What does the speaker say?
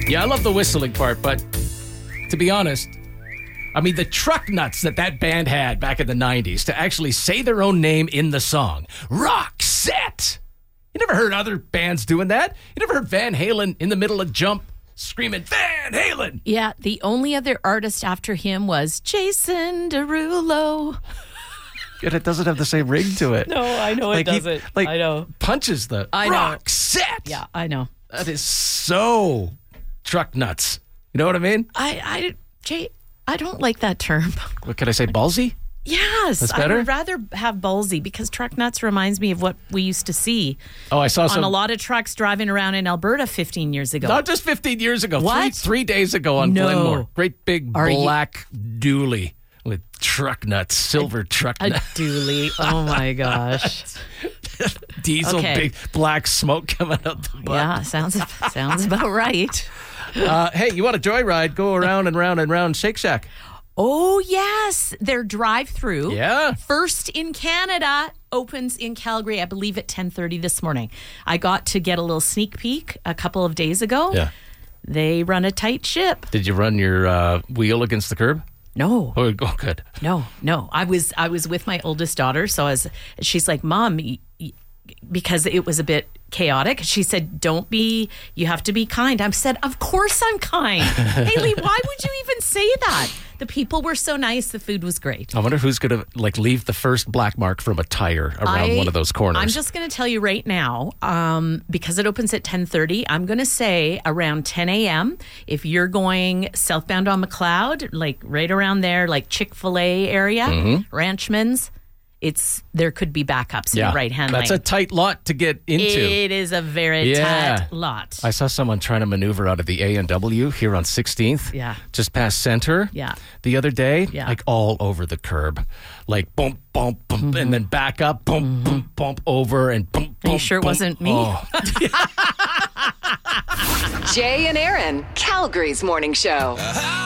Yeah, I love the whistling part, but to be honest, I mean, the truck nuts that band had back in the 90s to actually say their own name in the song. Roxette! You never heard other bands doing that? You never heard Van Halen in the middle of Jump screaming, Van Halen! Yeah, the only other artist after him was Jason Derulo. And it doesn't have the same ring to it. No, I know it doesn't. I know. Punches the I know. Roxette! Yeah, I know. That is so truck nuts. You know what I mean? Jay, I don't like that term. What can I say? Ballsy? Yes. That's better? I would rather have ballsy because truck nuts reminds me of what we used to see. Oh, I saw on a lot of trucks driving around in Alberta 15 years ago. Not just 15 years ago. What? Three days ago on Glenmore. Great big black dually with truck nuts, silver truck nuts. A dually. Oh, my gosh. Diesel, big black smoke coming out the butt. Yeah, sounds about right. Hey, you want a joyride? Go around and round and round Shake Shack. Oh, yes. Their drive-through. Yeah. First in Canada, opens in Calgary, I believe at 10:30 this morning. I got to get a little sneak peek a couple of days ago. Yeah. They run a tight ship. Did you run your wheel against the curb? No. Oh, good. No. I was with my oldest daughter, so she's like, Mom, because it was a bit chaotic. She said, you have to be kind. I said, of course I'm kind. Haley, why would you even say that? The people were so nice. The food was great. I wonder who's going to leave the first black mark from a tire around one of those corners. I'm just going to tell you right now, because it opens at 10:30, I'm going to say around 10 a.m. If you're going southbound on McLeod, like right around there, like Chick-fil-A area, Ranchman's, there could be backups in the right-hand lane. That's a tight lot to get into. It is a very tight lot. I saw someone trying to maneuver out of the A&W here on 16th. Yeah. Just past center. Yeah. The other day, Yeah. like all over the curb. Like bump, bump, bump, and then back up, bump, bump, bump, over, and bump, bump, Are you sure bump. it wasn't me? Oh. Jay and Aaron, Calgary's morning show.